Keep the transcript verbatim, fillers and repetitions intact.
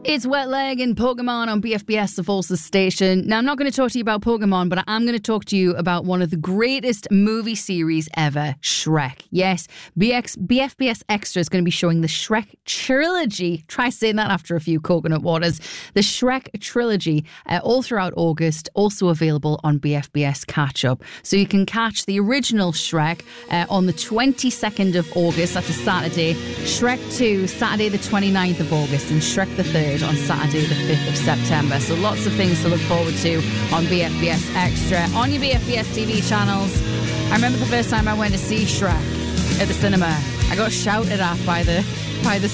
It's Wet Leg and Pokemon on B F B S, the Forces station. Now, I'm not going to talk to you about Pokemon, but I am going to talk to you about one of the greatest movie series ever, Shrek. Yes, B X, B F B S Extra is going to be showing the Shrek trilogy. Try saying that after a few coconut waters. The Shrek trilogy, uh, all throughout August, also available on B F B S Catch Up. So you can catch the original Shrek uh, on the twenty-second of August, that's a Saturday. Shrek two, Saturday the twenty-ninth of August, and Shrek the third on Saturday the fifth of September. So lots of things to look forward to on B F B S Extra, on your B F B S T V channels. I remember the first time I went to see Shrek at the cinema. I got shouted at by the by the